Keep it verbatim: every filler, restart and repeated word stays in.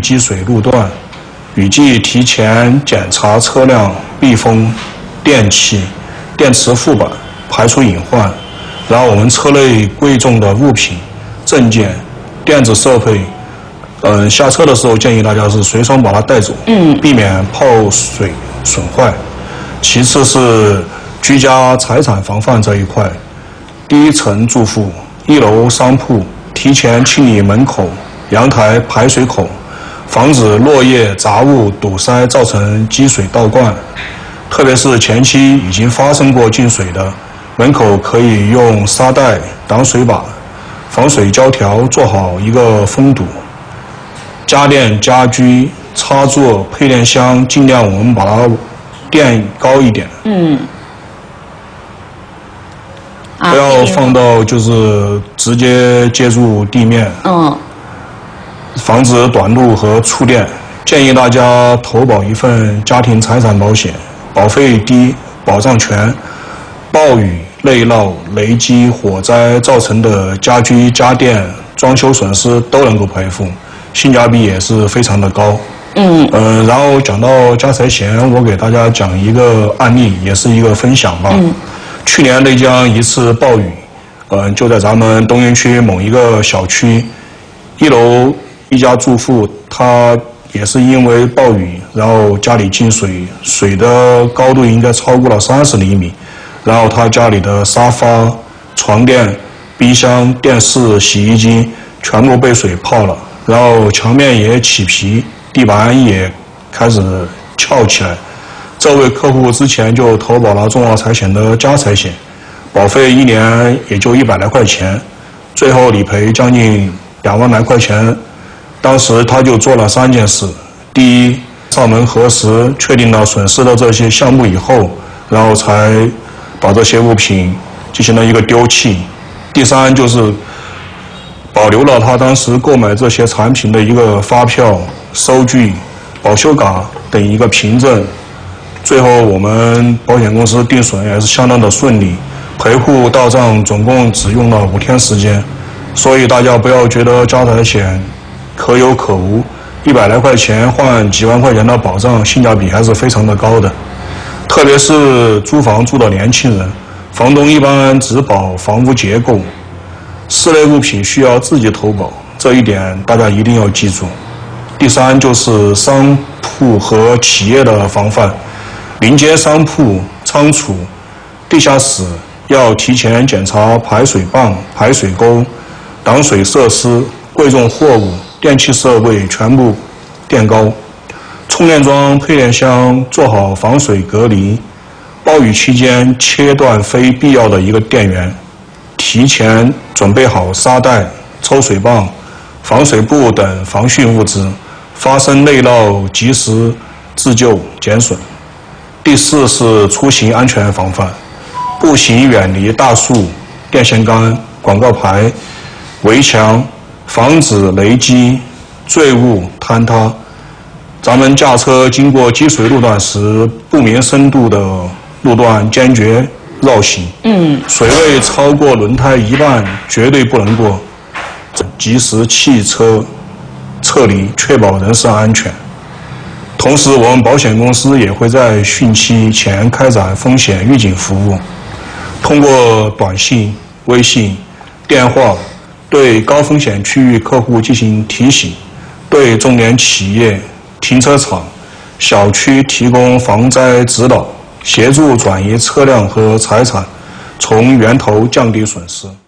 积水路段，雨季提前检查车辆密封、电器、电池副板，排除隐患。然后我们车内贵重的物品、证件、电子设备，嗯，下车的时候建议大家是随身把它带走，嗯，避免泡水损坏。其次是居家财产防范这一块，第一层住户、一楼商铺提前清理门口、阳台排水口，防止落叶杂物堵塞造成积水倒灌。特别是前期已经发生过进水的，门口可以用沙袋挡水把、防水胶条做好一个封堵。家电家居插座配电箱尽量我们把它垫高一点，嗯，不要放到就是直接接触地面，嗯，防止短路和触电。建议大家投保一份家庭财产保险，保费低，保障全，暴雨、内涝、雷击、火灾造成的家居家电装修损失都能够赔付，性价比也是非常的高。嗯，呃，然后讲到家财险，我给大家讲一个案例，也是一个分享吧。嗯，去年内江一次暴雨，呃，就在咱们东园区某一个小区，一楼一家住户，他也是因为暴雨，然后家里进水，水的高度应该超过了三十厘米，然后他家里的沙发、床垫、冰箱、电视、洗衣机全部被水泡了，然后墙面也起皮，地板也开始翘起来。这位客户之前就投保了中华财险的家财险，保费一年也就一百来块钱，最后理赔将近两万来块钱。当时他就做了三件事：第一，上门核实确定了损失的这些项目以后，然后才把这些物品进行了一个丢弃；第三，就是保留了他当时购买这些产品的一个发票、收据、保修卡等一个凭证。最后我们保险公司定损也是相当的顺利，赔付到账总共只用了五天时间。所以大家不要觉得家财险可有可无，一百来块钱换几万块钱的保障，性价比还是非常的高的。特别是租房住的年轻人，房东一般只保房屋结构，室内物品需要自己投保，这一点大家一定要记住。第三就是商铺和企业的防范，临街商铺、仓储、地下室要提前检查排水泵、排水沟、挡水设施、贵重货物、电器设备全部垫高，充电桩、配电箱做好防水隔离，暴雨期间切断非必要的一个电源，提前准备好沙袋、抽水泵、防水布等防汛物资，发生内涝及时自救减损。第四是出行安全防范，步行远离大树、电线杆、广告牌、围墙，防止雷击、坠物坍塌。咱们驾车经过积水路段时，不明深度的路段坚决绕行。嗯，水位超过轮胎一半绝对不能过，及时弃车撤离，确保人身安全。同时，我们保险公司也会在汛期前开展风险预警服务，通过短信、微信、电话对高风险区域客户进行提醒，对重点企业、停车场、小区提供防灾指导，协助转移车辆和财产，从源头降低损失。